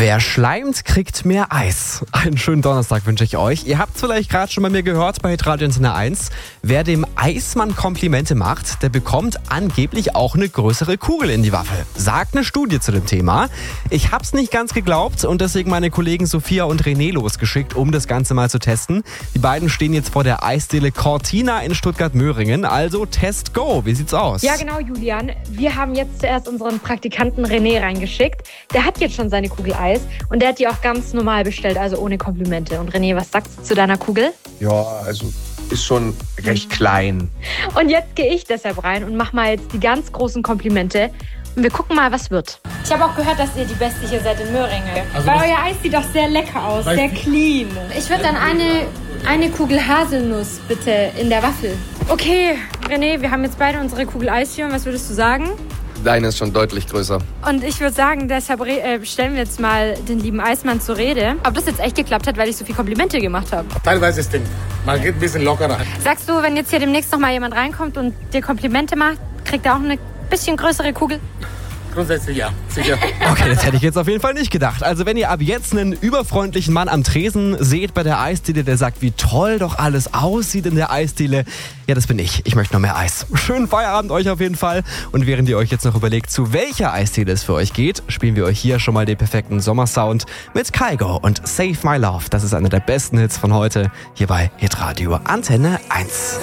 Wer schleimt, kriegt mehr Eis. Einen schönen Donnerstag wünsche ich euch. Ihr habt es vielleicht gerade schon bei mir gehört bei Radio Antenne 1. Wer dem Eismann Komplimente macht, der bekommt angeblich auch eine größere Kugel in die Waffel. Sagt eine Studie zu dem Thema. Ich hab's nicht ganz geglaubt und deswegen meine Kollegen Sophia und René losgeschickt, um das Ganze mal zu testen. Die beiden stehen jetzt vor der Eisdiele Cortina in Stuttgart-Möhringen. Also Test Go. Wie sieht's aus? Ja genau, Julian. Wir haben jetzt zuerst unseren Praktikanten René reingeschickt. Der hat jetzt schon seine Kugel Eis und der hat die auch ganz normal bestellt, also ohne Komplimente. Und René, was sagst du zu deiner Kugel? Ja, also ist schon recht klein. Und jetzt gehe ich deshalb rein und mache mal jetzt die ganz großen Komplimente. Und wir gucken mal, was wird. Ich habe auch gehört, dass ihr die Beste hier seid in Möhringen. Also weil euer Eis sieht doch sehr lecker aus, sehr clean. Ich würde dann eine Kugel Haselnuss bitte in der Waffel. Okay, René, wir haben jetzt beide unsere Kugel Eis hier. Und was würdest du sagen? Deine ist schon deutlich größer. Und ich würde sagen, deshalb stellen wir jetzt mal den lieben Eismann zur Rede. Ob das jetzt echt geklappt hat, weil ich so viele Komplimente gemacht habe. Teilweise stinkt. Man geht ein bisschen lockerer. Sagst du, wenn jetzt hier demnächst noch mal jemand reinkommt und dir Komplimente macht, kriegt er auch eine bisschen größere Kugel? Grundsätzlich ja, sicher. Okay, das hätte ich jetzt auf jeden Fall nicht gedacht. Also wenn ihr ab jetzt einen überfreundlichen Mann am Tresen seht bei der Eisdiele, der sagt, wie toll doch alles aussieht in der Eisdiele, ja, das bin ich. Ich möchte noch mehr Eis. Schönen Feierabend euch auf jeden Fall. Und während ihr euch jetzt noch überlegt, zu welcher Eisdiele es für euch geht, spielen wir euch hier schon mal den perfekten Sommersound mit Kygo und Save My Love. Das ist einer der besten Hits von heute hier bei Hitradio Antenne 1.